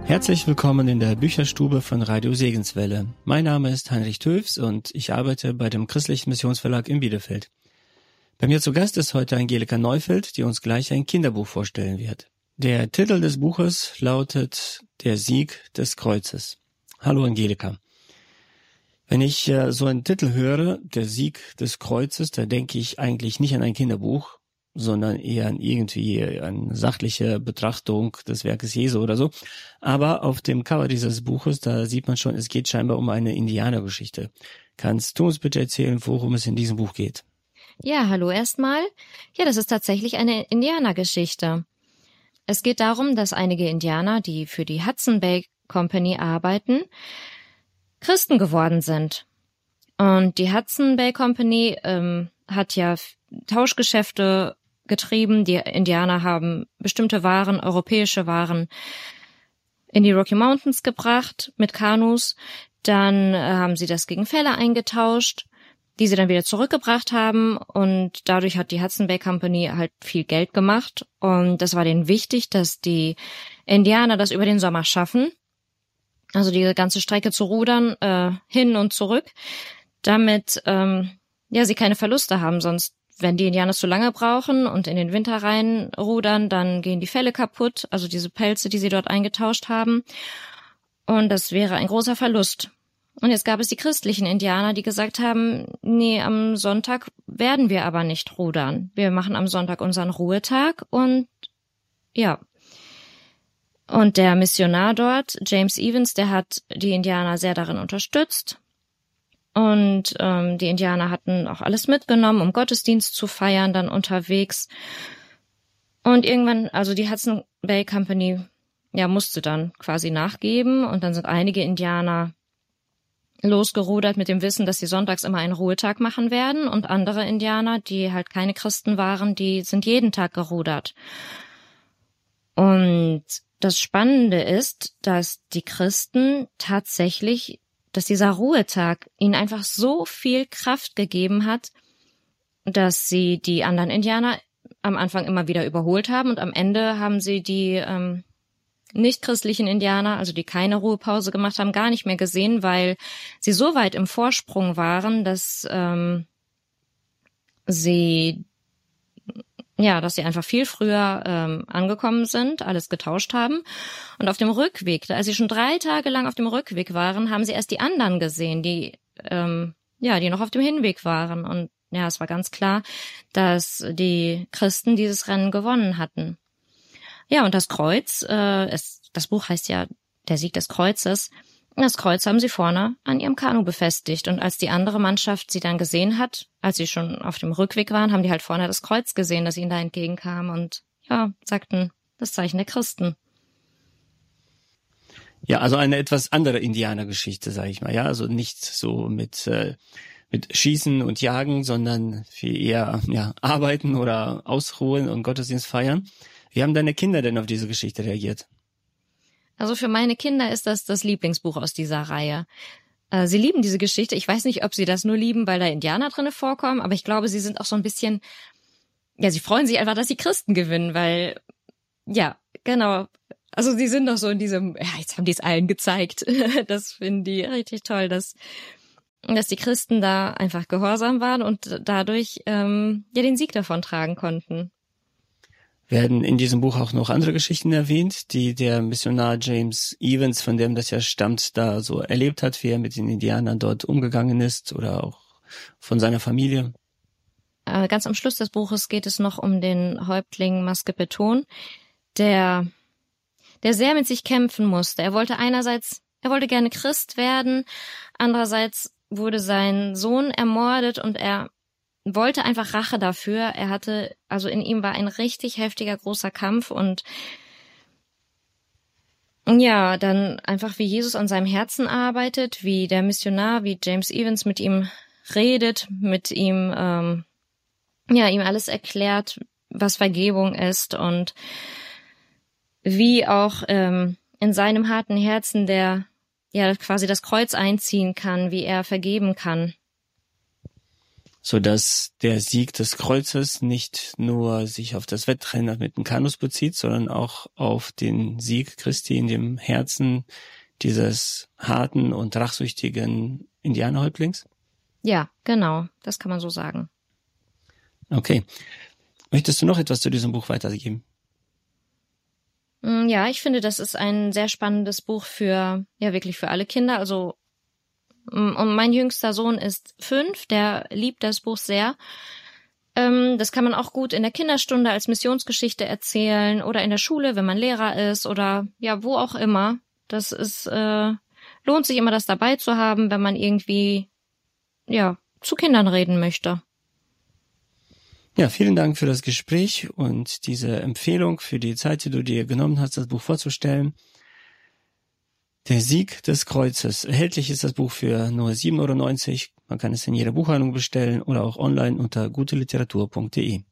Herzlich willkommen in der Bücherstube von Radio Segenswelle. Mein Name ist Heinrich Töfs und ich arbeite bei dem Christlichen Missionsverlag in Bielefeld. Bei mir zu Gast ist heute Angelika Neufeld, die uns gleich ein Kinderbuch vorstellen wird. Der Titel des Buches lautet Der Sieg des Kreuzes. Hallo Angelika. Wenn ich so einen Titel höre, Der Sieg des Kreuzes, da denke ich eigentlich nicht an ein Kinderbuch, sondern eher an irgendwie eine sachliche Betrachtung des Werkes Jesu oder so. Aber auf dem Cover dieses Buches, da sieht man schon, es geht scheinbar um eine Indianergeschichte. Kannst du uns bitte erzählen, worum es in diesem Buch geht? Ja, hallo erstmal. Ja, das ist tatsächlich eine Indianergeschichte. Es geht darum, dass einige Indianer, die für die Hudson Bay Company arbeiten, Christen geworden sind. Und die Hudson Bay Company hat ja Tauschgeschäfte getrieben. Die Indianer haben bestimmte Waren, europäische Waren, in die Rocky Mountains gebracht mit Kanus. Dann haben sie das gegen Felle eingetauscht, die sie dann wieder zurückgebracht haben. Und dadurch hat die Hudson Bay Company halt viel Geld gemacht. Und das war denen wichtig, dass die Indianer das über den Sommer schaffen. Also die ganze Strecke zu rudern, hin und zurück, damit sie keine Verluste haben. Sonst, wenn die Indianer zu lange brauchen und in den Winter reinrudern, dann gehen die Felle kaputt, also diese Pelze, die sie dort eingetauscht haben. Und das wäre ein großer Verlust. Und jetzt gab es die christlichen Indianer, die gesagt haben, nee, am Sonntag werden wir aber nicht rudern. Wir machen am Sonntag unseren Ruhetag und ja. Und der Missionar dort, James Evans, der hat die Indianer sehr darin unterstützt. Und die Indianer hatten auch alles mitgenommen, um Gottesdienst zu feiern, dann unterwegs. Und irgendwann, also die Hudson Bay Company, ja, musste dann quasi nachgeben. Und dann sind einige Indianer losgerudert mit dem Wissen, dass sie sonntags immer einen Ruhetag machen werden. Und andere Indianer, die halt keine Christen waren, die sind jeden Tag gerudert. Und das Spannende ist, dass die Christen tatsächlich, dass dieser Ruhetag ihnen einfach so viel Kraft gegeben hat, dass sie die anderen Indianer am Anfang immer wieder überholt haben und am Ende haben sie die nicht-christlichen Indianer, also die keine Ruhepause gemacht haben, gar nicht mehr gesehen, weil sie so weit im Vorsprung waren, dass sie einfach viel früher angekommen sind, alles getauscht haben. Und auf dem Rückweg, als sie schon 3 Tage lang auf dem Rückweg waren, haben sie erst die anderen gesehen, die noch auf dem Hinweg waren. Und ja, es war ganz klar, dass die Christen dieses Rennen gewonnen hatten. Ja, und das Kreuz, das Buch heißt ja Der Sieg des Kreuzes. Das Kreuz haben sie vorne an ihrem Kanu befestigt. Und als die andere Mannschaft sie dann gesehen hat, als sie schon auf dem Rückweg waren, haben die halt vorne das Kreuz gesehen, das ihnen da entgegenkam und ja, sagten, das Zeichen der Christen. Ja, also eine etwas andere Indianergeschichte, sage ich mal. Ja, also nicht so mit Schießen und Jagen, sondern viel eher arbeiten oder ausruhen und Gottesdienst feiern. Wie haben deine Kinder denn auf diese Geschichte reagiert? Also für meine Kinder ist das Lieblingsbuch aus dieser Reihe. Sie lieben diese Geschichte. Ich weiß nicht, ob sie das nur lieben, weil da Indianer drinne vorkommen, aber ich glaube, sie sind auch so ein bisschen, ja, sie freuen sich einfach, dass die Christen gewinnen, weil, ja, genau. Also sie sind doch so in diesem, ja, jetzt haben die es allen gezeigt. Das finden die richtig toll, dass die Christen da einfach gehorsam waren und dadurch den Sieg davon tragen konnten. Werden in diesem Buch auch noch andere Geschichten erwähnt, die der Missionar James Evans, von dem das ja stammt, da so erlebt hat, wie er mit den Indianern dort umgegangen ist oder auch von seiner Familie? Ganz am Schluss des Buches geht es noch um den Häuptling Maskepeton, der sehr mit sich kämpfen musste. Er wollte gerne Christ werden, andererseits wurde sein Sohn ermordet und er wollte einfach Rache dafür. In ihm war ein richtig heftiger, großer Kampf und ja, dann einfach wie Jesus an seinem Herzen arbeitet, wie der Missionar, wie James Evans mit ihm redet, mit ihm, ihm alles erklärt, was Vergebung ist und wie auch in seinem harten Herzen der quasi das Kreuz einziehen kann, wie er vergeben kann. sodass der Sieg des Kreuzes nicht nur sich auf das Wettrennen mit dem Kanus bezieht, sondern auch auf den Sieg Christi in dem Herzen dieses harten und rachsüchtigen Indianerhäuptlings? Ja, genau, das kann man so sagen. Okay. Möchtest du noch etwas zu diesem Buch weitergeben? Ja, ich finde, das ist ein sehr spannendes Buch wirklich für alle Kinder. Also, und mein jüngster Sohn ist 5, der liebt das Buch sehr. Das kann man auch gut in der Kinderstunde als Missionsgeschichte erzählen oder in der Schule, wenn man Lehrer ist oder ja, wo auch immer. Das ist, lohnt sich immer, das dabei zu haben, wenn man irgendwie, ja, zu Kindern reden möchte. Ja, vielen Dank für das Gespräch und diese Empfehlung für die Zeit, die du dir genommen hast, das Buch vorzustellen. Der Sieg des Kreuzes. Erhältlich ist das Buch für nur 7,90 €. Man kann es in jeder Buchhandlung bestellen oder auch online unter guteliteratur.de.